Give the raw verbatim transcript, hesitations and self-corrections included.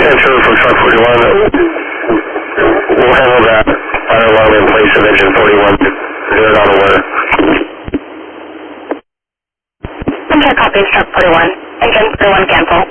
Answer from truck forty-one. We'll handle that fire alarm in place of engine forty-one. Zero on alert. Center copies truck forty-one. Engine forty-one cancel.